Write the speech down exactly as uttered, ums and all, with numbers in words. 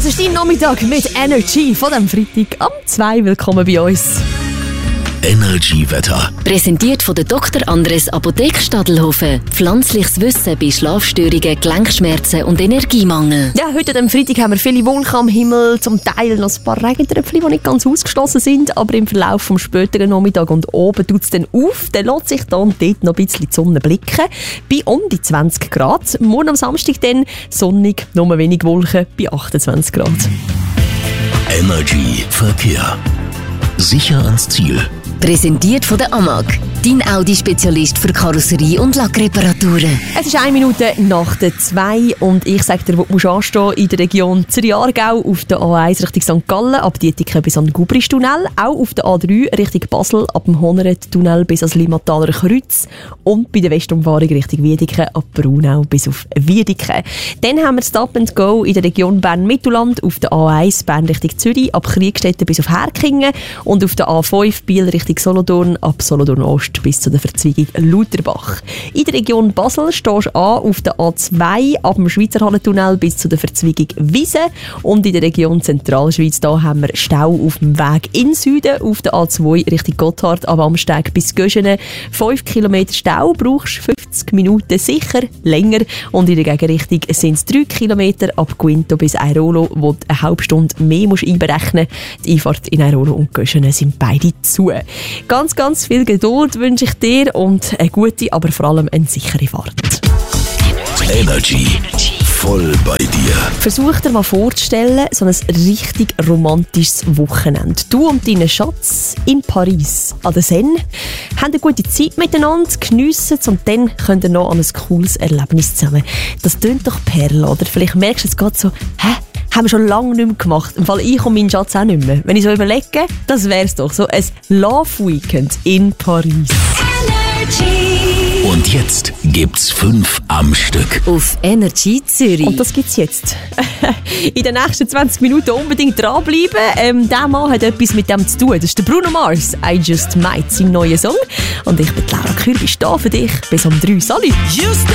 Das ist dein Nachmittag mit Energy von dem Freitag am zwei. Willkommen bei uns. Energy-Wetter. Präsentiert von der Doktor Andres Apotheke Stadelhofen. Pflanzliches Wissen bei Schlafstörungen, Gelenkschmerzen und Energiemangel. Ja, heute am Freitag haben wir viele Wolken am Himmel, zum Teil noch ein paar Regentröpfchen, die nicht ganz ausgeschlossen sind, aber im Verlauf des späteren Nachmittags und oben tut es dann auf, dann lässt sich da und dort noch ein bisschen die Sonne blicken, bei um die zwanzig Grad. Morgen am Samstag dann sonnig, nur wenig Wolken, bei achtundzwanzig Grad. Energy Verkehr. Sicher ans Ziel. Präsentiert von der A M A G, dein Audi-Spezialist für Karosserie- und Lackreparaturen. Es ist eine Minute nach der zwei und ich sage dir, wo du anstehen in der Region Zürich-Aargau auf der A eins Richtung Sankt Gallen, ab Dietiken bis an den Gubristunnel, auch auf der A drei Richtung Basel, ab dem Honeret-Tunnel bis ans Limmataler Kreuz und bei der Westumfahrung Richtung Wiedeken, ab Braunau bis auf Wiedeken. Dann haben wir Stop and Go in der Region Bern-Mittelland auf der A eins Bern Richtung Zürich, ab Kriegstetten bis auf Herkingen und auf der A fünf Biel Richtung Solothurn, ab Solothurn Ost bis zu der Verzweigung Lutherbach. In der Region Basel stehst du an auf der A zwei ab dem Schweizer Hallentunnel bis zu der Verzweigung Wiese und in der Region Zentralschweiz da haben wir Stau auf dem Weg in Süden auf der A zwei Richtung Gotthard ab Amsteg bis Göschene. fünf Kilometer Stau brauchst fünfzig Minuten sicher länger und in der Gegenrichtung sind es drei Kilometer ab Guinto bis Airolo, wo du eine halbe Stunde mehr musst einberechnen musst. Die Einfahrt in Airolo und Göschene sind beide zu. Ganz, ganz viel Geduld wünsche ich dir und eine gute, aber vor allem eine sichere Fahrt. Energy. Voll bei dir. Versuch dir mal vorzustellen, so ein richtig romantisches Wochenende. Du und dein Schatz in Paris an der Seine haben eine gute Zeit miteinander, geniessen und dann könnt ihr noch an ein cooles Erlebnis zusammen. Das tönt doch Perle, oder? Vielleicht merkst du jetzt gerade so, hä? Haben wir schon lange nicht mehr gemacht. Im Fall ich und mein Schatz auch nicht mehr. Wenn ich so überlege, das wäre es doch. So ein Love Weekend in Paris. Energy. Und jetzt gibt's fünf am Stück. Auf Energy Zürich. Und das gibt's jetzt. In den nächsten zwanzig Minuten unbedingt dranbleiben. Ähm, der Mann hat etwas mit dem zu tun. Das ist der Bruno Mars. I Just Might, sein neuer Song. Und ich bin Laura Kühl, bin da für dich bis um drei. Salut!